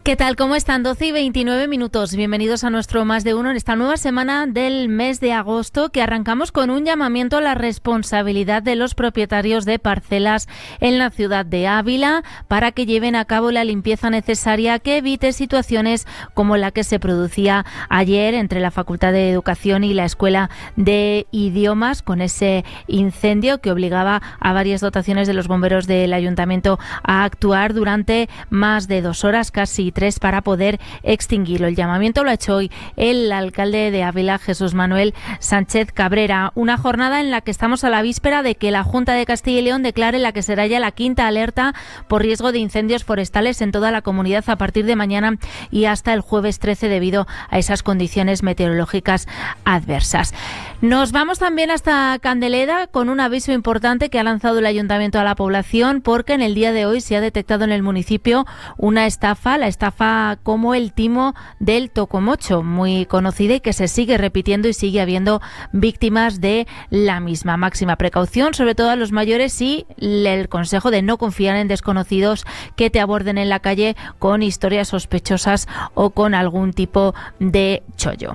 ¿Qué tal? ¿Cómo están? 12:29. Bienvenidos a nuestro Más de Uno en esta nueva semana del mes de agosto, que arrancamos con un llamamiento a la responsabilidad de los propietarios de parcelas en la ciudad de Ávila para que lleven a cabo la limpieza necesaria que evite situaciones como la que se producía ayer entre la Facultad de Educación y la Escuela de Idiomas, con ese incendio que obligaba a varias dotaciones de los bomberos del Ayuntamiento a actuar durante más de 2 horas, casi 3, para poder extinguirlo. El llamamiento lo ha hecho hoy el alcalde de Ávila, Jesús Manuel Sánchez Cabrera. Una jornada en la que estamos a la víspera de que la Junta de Castilla y León declare la que será ya la 5ª alerta por riesgo de incendios forestales en toda la comunidad a partir de mañana y hasta el jueves 13 debido a esas condiciones meteorológicas adversas. Nos vamos también hasta Candeleda con un aviso importante que ha lanzado el Ayuntamiento a la población, porque en el día de hoy se ha detectado en el municipio una estafa, la estafa como el timo del tocomocho, muy conocida y que se sigue repitiendo y sigue habiendo víctimas de la misma. Máxima precaución, sobre todo a los mayores, y el consejo de no confiar en desconocidos que te aborden en la calle con historias sospechosas o con algún tipo de chollo.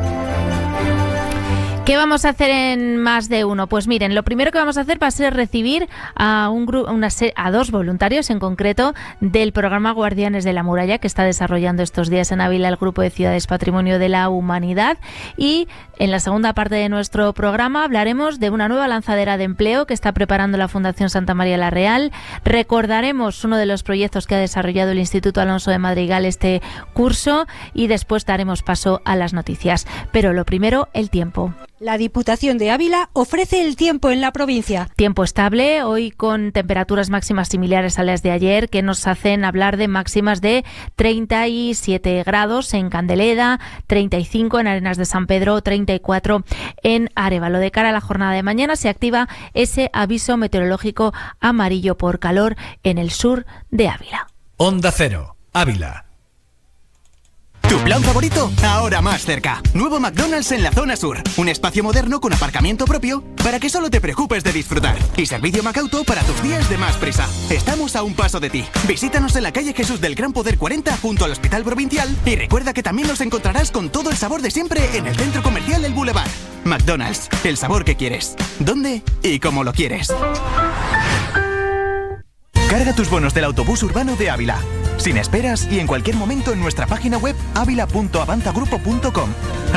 ¿Qué vamos a hacer en Más de Uno? Pues miren, lo primero que vamos a hacer va a ser recibir a a 2 voluntarios en concreto del programa Guardianes de la Muralla, que está desarrollando estos días en Ávila el Grupo de Ciudades Patrimonio de la Humanidad. Y en la segunda parte de nuestro programa hablaremos de una nueva lanzadera de empleo que está preparando la Fundación Santa María la Real. Recordaremos uno de los proyectos que ha desarrollado el Instituto Alonso de Madrigal este curso y después daremos paso a las noticias. Pero lo primero, el tiempo. La Diputación de Ávila ofrece el tiempo en la provincia. Tiempo estable, hoy con temperaturas máximas similares a las de ayer, que nos hacen hablar de máximas de 37 grados en Candeleda, 35 en Arenas de San Pedro, 34 en Arévalo. De cara a la jornada de mañana se activa ese aviso meteorológico amarillo por calor en el sur de Ávila. Onda Cero, Ávila. ¿Tu plan favorito? Ahora más cerca. Nuevo McDonald's en la zona sur. Un espacio moderno con aparcamiento propio para que solo te preocupes de disfrutar. Y servicio Macauto para tus días de más prisa. Estamos a un paso de ti. Visítanos en la calle Jesús del Gran Poder 40 junto al Hospital Provincial y recuerda que también nos encontrarás con todo el sabor de siempre en el centro comercial El Boulevard. McDonald's, el sabor que quieres. ¿Dónde y cómo lo quieres? Carga tus bonos del autobús urbano de Ávila. Sin esperas y en cualquier momento en nuestra página web avila.avanzagrupo.com.